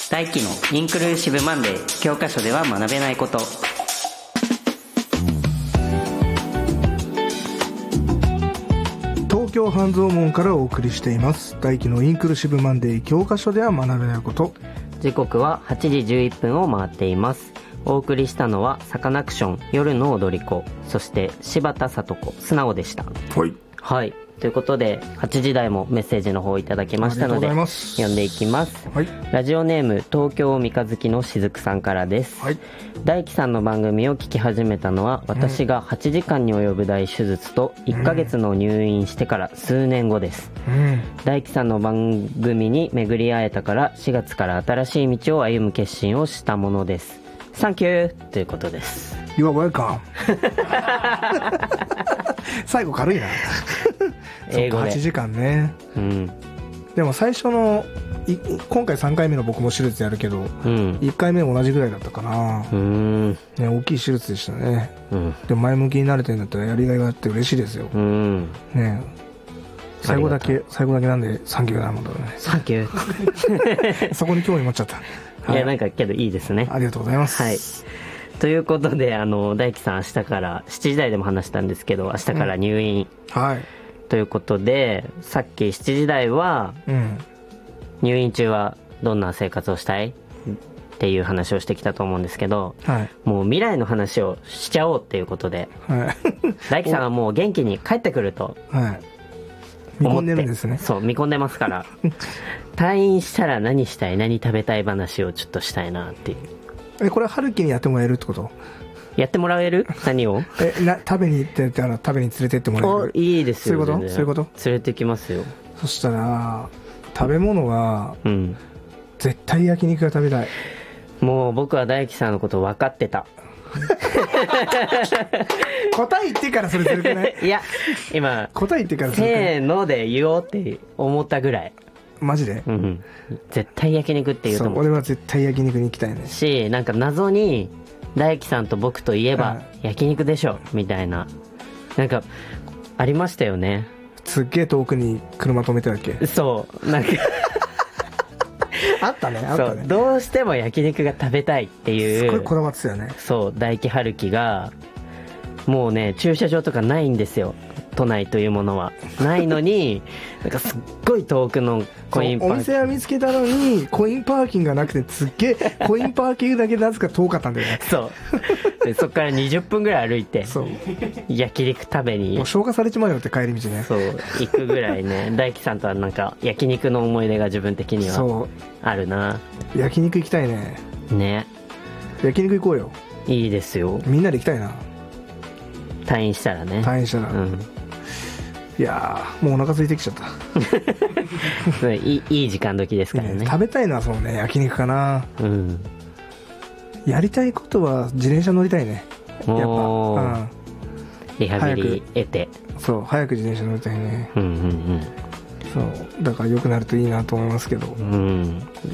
大輝のインクルーシブマンデー、教科書では学べないこと。 東京半蔵門からお送りしています大輝のインクルーシブマンデー、教科書では学べないこと。 時刻は8時11分を回っています。お送りしたのはサカナクション夜の踊り子、そして柴田聡子素直でした。はい、ということで8時台もメッセージの方いただきましたので読んでいきます。はい、ラジオネーム東京三日月のしずくさんからです。はい、大輝さんの番組を聞き始めたのは、私が8時間に及ぶ大手術と1ヶ月の入院してから数年後です。大輝さんの番組に巡り会えたから4月から新しい道を歩む決心をしたものです。サンキューということです。 You are welcome 最後軽いな英語で8時間ね、でも最初の今回3回目の僕も手術やるけど、1回目も同じぐらいだったかな。ね、大きい手術でしたね。でも前向きになれてるんだったらやりがいがあって嬉しいですよ。ね、最後だけなんでサンキューなもんだね。サンキューそこに興味持っちゃった。いや、なんかけどいいですね。ありがとうございます。はい、 ということで大輝さん明日から7時台でも話したんですけど、明日から入院、ということで、さっき7時台は、入院中はどんな生活をしたいっていう話をしてきたと思うんですけど、もう未来の話をしちゃおうっていうことで、大輝さんはもう元気に帰ってくると、 見込んでるんですね。 そう、見込んでますから退院したら何したい、何食べたい話をちょっとしたいなっていう。 これは春樹にやってもらえるってこと？ やってもらえる？何を？ 食べに行ってたら食べに連れてってもらえる？いいですよ。 そういうこと連れてきますよ。 そしたら食べ物は、絶対焼肉が食べたい。 もう僕は大輝さんのこと分かってた答え言ってからそれずるくない？いや、 今答え言ってからずるくない？ せーので言おうって思ったぐらい。 マジで？ 絶対焼肉って言うと思う。 そう、俺は絶対焼肉に行きたいね。 し、なんか謎に大輝さんと僕といえば焼肉でしょみたいな、なんかありましたよね。 すっげえ遠くに車止めてたっけ？そうなんかあったね、あったね。 どうしても焼肉が食べたいっていう、 すごいこだわってたよね。 そう、大輝春樹がもうね、駐車場とかないんですよ、都内というものはないのになんかすっごい遠くのコインパーキング、 お店は見つけたのにコインパーキングがなくて、すっげえコインパーキングだけなぜか遠かったんだよね。 そうで、そっから20分ぐらい歩いて焼肉食べに、 もう消化されちまうよって帰り道ね。 そう行くぐらいね大輝さんとはなんか焼肉の思い出が自分的にはあるな。 焼肉行きたいね。ね、焼肉行こうよ。 いいですよ、 みんなで行きたいな。 退院したらね。 退院したら、いやー、もうお腹空いてきちゃったいい時間時ですからね。 食べたいのはそうね、焼肉かな。やりたいことは自転車乗りたいね。やっぱ、 リハビリ得て、 そう、早く自転車乗りたいね。そうだから良くなるといいなと思いますけど。